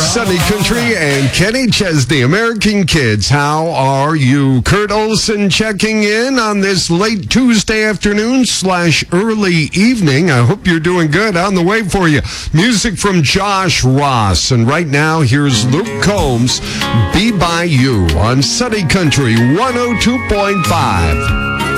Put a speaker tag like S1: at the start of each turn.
S1: Sunny Country and Kenny Chesney, American Kids. How are you? Kurt Olson checking in on this late Tuesday afternoon / early evening. I hope you're doing good. On the way for you, music from Josh Ross. And right now, here's Luke Combs, Be By You on Sunny Country 102.5.